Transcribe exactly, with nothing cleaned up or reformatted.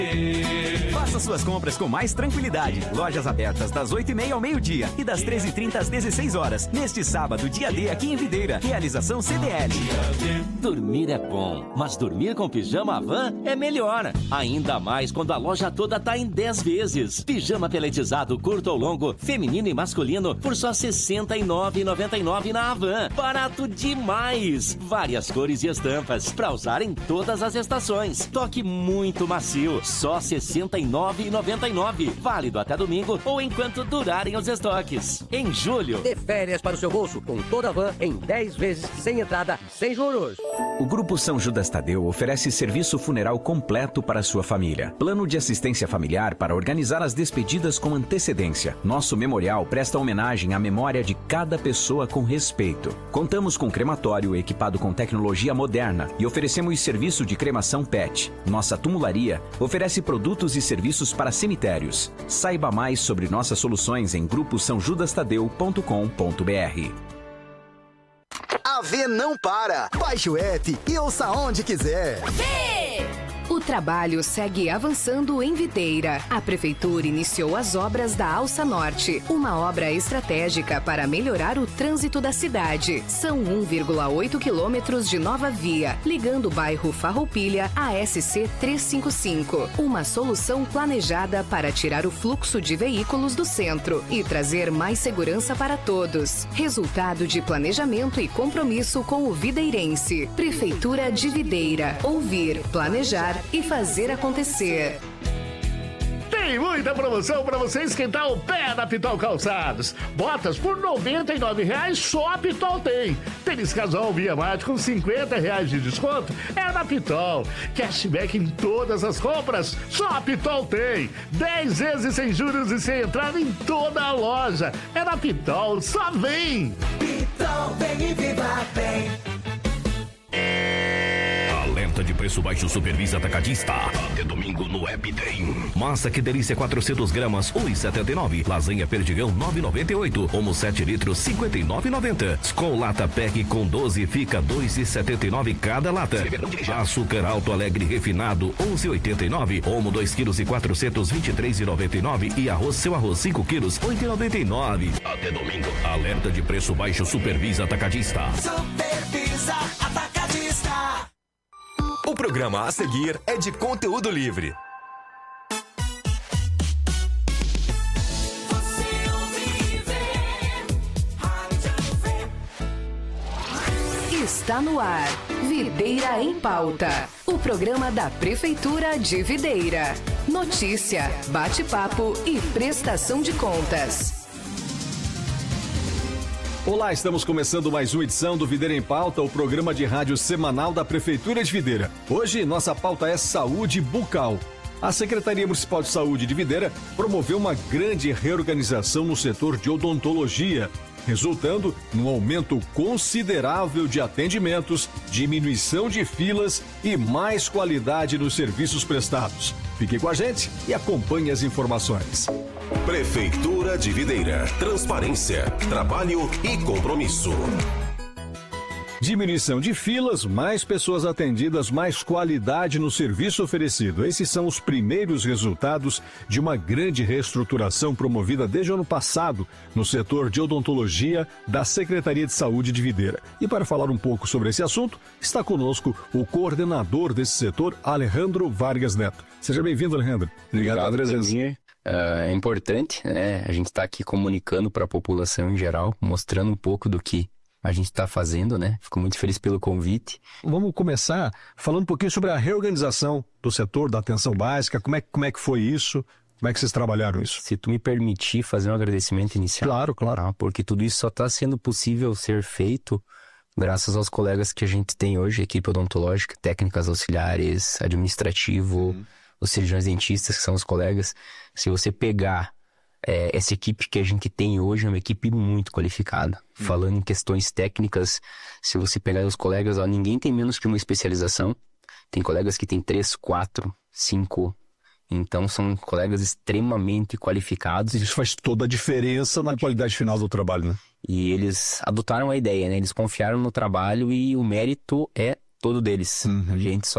Faça suas compras com mais tranquilidade. Lojas abertas das oito e meia ao meio-dia e das treze e trinta às dezesseis horas. Neste sábado, dia D aqui em Videira. Realização C D L. Dormir é bom, mas dormir com pijama Havan é melhor. Ainda mais quando a loja toda tá em dez vezes. Pijama peletizado curto ou longo, feminino e masculino por só sessenta e nove reais e noventa e nove centavos na Havan. Barato demais! Várias cores e estampas para usar em todas as estações. Toque muito macio, só sessenta e nove reais e noventa e nove centavos. Válido até domingo ou enquanto durarem os estoques. Em julho, dê férias para o seu bolso com toda a Havan em dez vezes sem entrada, sem juros. O Grupo São Judas Tadeu oferece serviço funeral completo para sua família. Plano de assistência familiar para organizar as despedidas com antecedência. Nosso memorial presta homenagem à memória de cada pessoa com respeito. Contamos com crematório equipado com tecnologia moderna e oferecemos serviço de cremação P E T. Nossa tumularia oferece produtos e serviços para cemitérios. Saiba mais sobre nossas soluções em grupo são judas tadeu ponto com ponto br. A V não para. Baixe o app e ouça onde quiser. V! O trabalho segue avançando em Videira. A Prefeitura iniciou as obras da Alça Norte, uma obra estratégica para melhorar o trânsito da cidade. São um vírgula oito quilômetros de nova via, ligando o bairro Farroupilha à S C trezentos e cinquenta e cinco. Uma solução planejada para tirar o fluxo de veículos do centro e trazer mais segurança para todos. Resultado de planejamento e compromisso com o videirense. Prefeitura de Videira. Ouvir, planejar e fazer acontecer. Tem muita promoção para você esquentar o pé na Pitol Calçados. Botas por noventa e nove reais só a Pitol tem. Tênis casual Via Mate com cinquenta reais de desconto é na Pitol. Cashback em todas as compras, só a Pitol tem. dez vezes sem juros e sem entrada em toda a loja. É na Pitol, só vem! Pitol, vem e viva bem. Alerta de preço baixo Supervisa Atacadista. Até domingo no App tem. Massa que delícia quatrocentas gramas, um real e setenta e nove centavos. Lasanha Perdigão, nove reais e noventa e oito centavos. Omo sete litros, cinquenta e nove reais e noventa centavos. Skol Lata Pack com doze fica dois reais e setenta e nove centavos cada lata. Açúcar Alto Alegre Refinado, onze reais e oitenta e nove centavos. Omo dois quilos e quatrocentos, vinte e três reais e noventa e nove centavos. E arroz Seu Arroz cinco quilos, oito reais e noventa e nove centavos. Até domingo. Alerta de preço baixo Supervisa Atacadista. Supervisa Atacadista. O programa a seguir é de conteúdo livre. Está no ar, Videira em Pauta, o programa da Prefeitura de Videira. Notícia, bate-papo e prestação de contas. Olá, estamos começando mais uma edição do Videira em Pauta, o programa de rádio semanal da Prefeitura de Videira. Hoje, nossa pauta é saúde bucal. A Secretaria Municipal de Saúde de Videira promoveu uma grande reorganização no setor de odontologia, resultando num aumento considerável de atendimentos, diminuição de filas e mais qualidade nos serviços prestados. Fique com a gente e acompanhe as informações. Prefeitura de Videira. Transparência, trabalho e compromisso. Diminuição de filas, mais pessoas atendidas, mais qualidade no serviço oferecido. Esses são os primeiros resultados de uma grande reestruturação promovida desde o ano passado no setor de odontologia da Secretaria de Saúde de Videira. E para falar um pouco sobre esse assunto, está conosco o coordenador desse setor, Alejandro Vargas Neto. Seja bem-vindo, Alejandro. Obrigado, Obrigado Uh, é importante, né, a gente está aqui comunicando para a população em geral, mostrando um pouco do que a gente está fazendo, né? Fico muito feliz pelo convite. Vamos começar falando um pouquinho sobre a reorganização do setor da atenção básica, como é, como é que foi isso, como é que vocês trabalharam isso? Se tu me permitir fazer um agradecimento inicial. Claro, claro. Tá? Porque tudo isso só está sendo possível ser feito graças aos colegas que a gente tem hoje, equipe odontológica, técnicas auxiliares, administrativo, hum. os cirurgiões dentistas, que são os colegas. Se você pegar é, essa equipe que a gente tem hoje, é uma equipe muito qualificada. Hum. Falando em questões técnicas, se você pegar os colegas, ó, ninguém tem menos que uma especialização. Tem colegas que têm três, quatro, cinco. Então, são colegas extremamente qualificados. Isso faz toda a diferença na qualidade final do trabalho, né? E eles adotaram a ideia, né? Eles confiaram no trabalho e o mérito é todo deles. Uhum. A gente só